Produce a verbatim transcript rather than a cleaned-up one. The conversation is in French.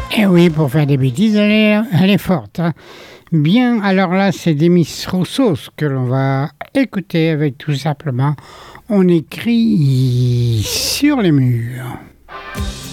Et oui, pour faire des bêtises, elle est, elle est forte. Hein. Bien, alors là, c'est Demis Roussos que l'on va écouter avec tout simplement On écrit sur les murs.